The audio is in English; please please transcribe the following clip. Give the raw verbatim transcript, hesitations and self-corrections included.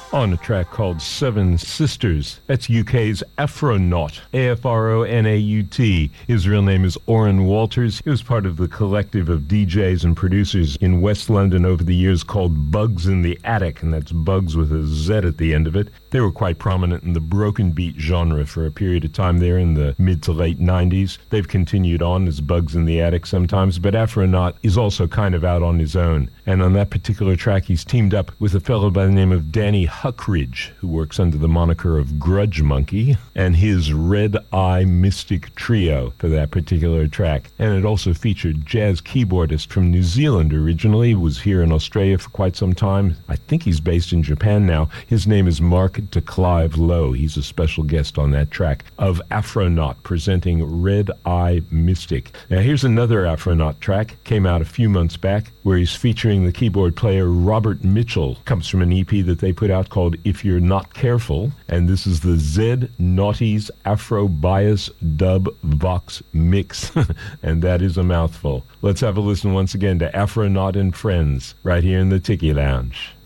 on a track called Seven Sisters. That's U K's Afronaut, A F R O N A U T. His real name is Oren Walters. He was part of the collective of D Js and producers in West London over the years called Bugs in the Attic, and that's Bugs with a Z at the end of it. They were quite prominent in the broken beat genre for a period of time there in the mid to late nineties. They've continued on as Bugs in the Attic sometimes, but Afronaut is also kind of out on his own. And on that particular track, he's teamed up with a fellow by the name of Danny Huckridge, who works under the moniker of Grudge Monkey, and his Red Eye Mystic Trio for that particular track. And it also featured jazz keyboardist from New Zealand originally, was here in Australia for quite some time. I think he's based in Japan now. His name is Mark de Clive Lowe. He's a special guest on that track of Afronaut presenting Red Eye Mystic. Now here's another Afronaut track, came out a few months back, where he's featuring the keyboard player Robert Mitchell. Comes from an E P that they put out called If You're Not Careful, and this is the Zed Naughty's Afro Bias Dub Vox Mix, and that is a mouthful. Let's have a listen once again to Afronaut and Friends right here in the Tiki Lounge.